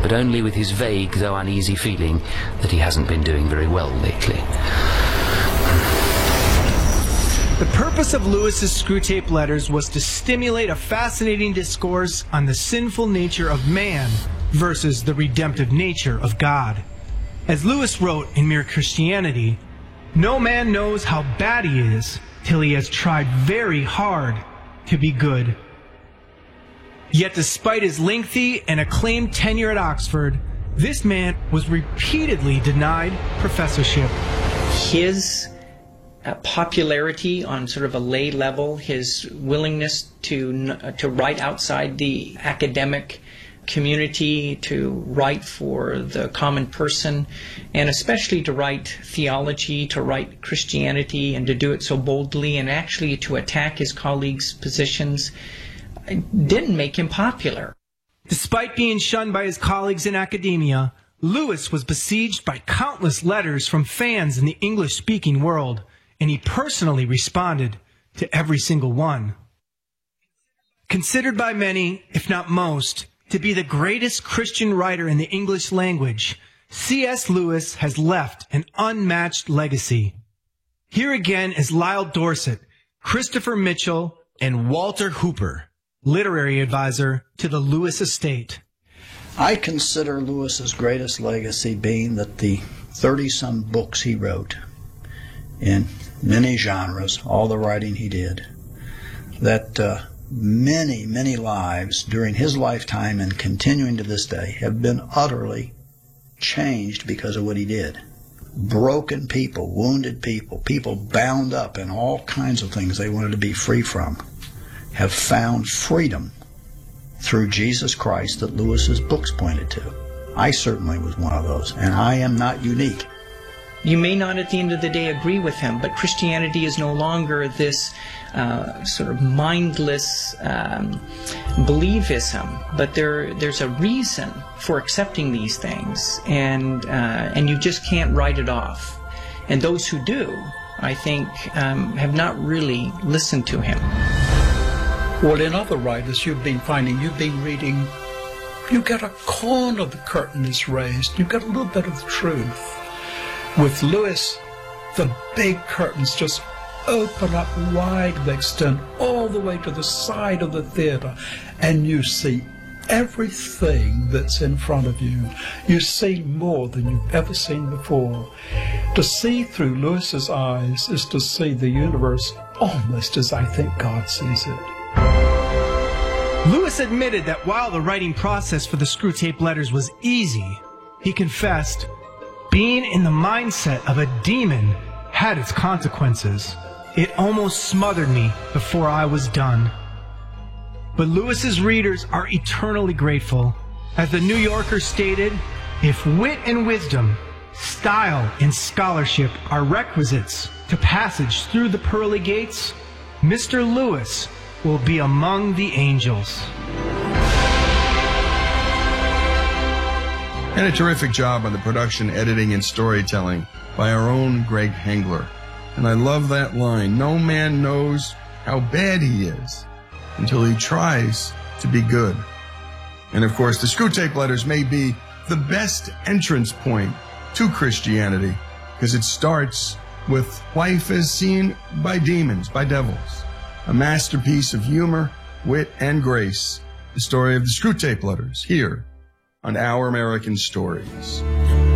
but only with his vague, though uneasy feeling that he hasn't been doing very well lately. The purpose of Lewis's Screwtape Letters was to stimulate a fascinating discourse on the sinful nature of man versus the redemptive nature of God. As Lewis wrote in Mere Christianity, "No man knows how bad he is till he has tried very hard to be good." Yet despite his lengthy and acclaimed tenure at Oxford, this man was repeatedly denied professorship. His popularity on sort of a lay level, his willingness to write outside the academic community, to write for the common person, and especially to write theology, to write Christianity, and to do it so boldly, and actually to attack his colleagues' positions, didn't make him popular. Despite being shunned by his colleagues in academia, Lewis was besieged by countless letters from fans in the English-speaking world, and he personally responded to every single one. Considered by many, if not most, to be the greatest Christian writer in the English language, C.S. Lewis has left an unmatched legacy. Here again is Lyle Dorset, Christopher Mitchell, and Walter Hooper, literary advisor to the Lewis estate. I consider Lewis's greatest legacy being that the 30-some books he wrote in many genres, all the writing he did, that many, many lives during his lifetime and continuing to this day have been utterly changed because of what he did. Broken people, wounded people, people bound up in all kinds of things they wanted to be free from, have found freedom through Jesus Christ that Lewis's books pointed to. I certainly was one of those, and I am not unique. You may not at the end of the day agree with him, but Christianity is no longer this sort of mindless believism, but there's a reason for accepting these things, and you just can't write it off. And those who do, I think, have not really listened to him. Well, in other writers you've been reading, you get a corner of the curtain is raised, you get a little bit of the truth. With Lewis, the big curtains just open up wide, they extend all the way to the side of the theater, and you see everything that's in front of you. You see more than you've ever seen before. To see through Lewis's eyes is to see the universe almost as I think God sees it. Lewis admitted that while the writing process for the Screwtape Letters was easy, he confessed, being in the mindset of a demon had its consequences. It almost smothered me before I was done. But Lewis's readers are eternally grateful. As the New Yorker stated, if wit and wisdom, style and scholarship are requisites to passage through the pearly gates, Mr. Lewis will be among the angels. And a terrific job on the production, editing, and storytelling by our own Greg Hengler. And I love that line, no man knows how bad he is until he tries to be good. And of course, the Screwtape Letters may be the best entrance point to Christianity because it starts with life as seen by demons, by devils. A masterpiece of humor, wit, and grace. The story of the Screwtape Letters here on Our American Stories.